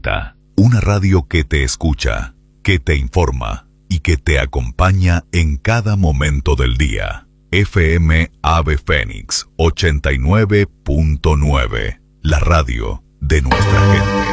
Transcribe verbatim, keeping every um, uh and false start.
planeta. Una radio que te escucha, que te informa y que te acompaña en cada momento del día. F M Ave Fénix ochenta y nueve punto nueve, la radio de nuestra gente.